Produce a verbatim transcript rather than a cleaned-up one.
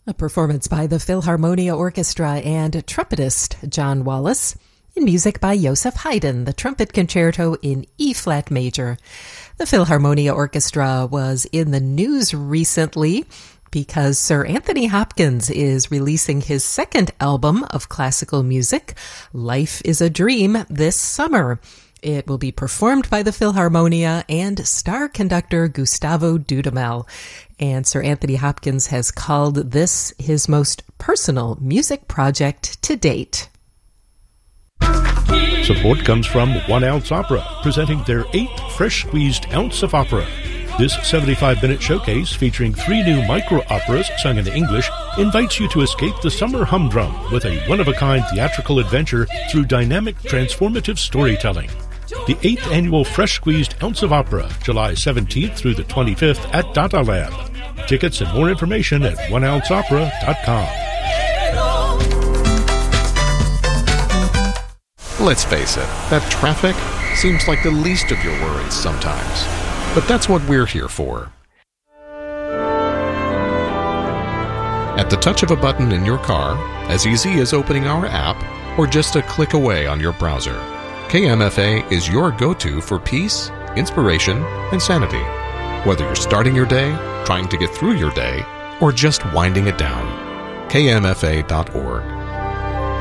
A performance by the Philharmonia Orchestra and trumpetist John Wallace, in music by Joseph Haydn, the trumpet concerto in E-flat major. The Philharmonia Orchestra was in the news recently because Sir Anthony Hopkins is releasing his second album of classical music, Life is a Dream, this summer. It will be performed by the Philharmonia and star conductor Gustavo Dudamel. And Sir Anthony Hopkins has called this his most personal music project to date. Support comes from One Ounce Opera, presenting their eighth fresh-squeezed ounce of opera. This seventy-five minute showcase, featuring three new micro-operas sung in English, invites you to escape the summer humdrum with a one-of-a-kind theatrical adventure through dynamic, transformative storytelling. The eighth annual Fresh Squeezed Ounce of Opera, July seventeenth through the twenty-fifth at Data Lab. Tickets and more information at one ounce opera dot com. Let's face it, that traffic seems like the least of your worries sometimes. But that's what we're here for. At the touch of a button in your car, as easy as opening our app, or just a click away on your browser, K M F A is your go-to for peace, inspiration, and sanity. Whether you're starting your day, trying to get through your day, or just winding it down, K M F A dot org.